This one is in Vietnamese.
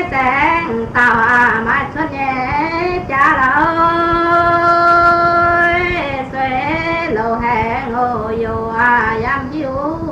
sáng tàu mai xuân nhé cha ơi xuế lô hè ngô dù giam diu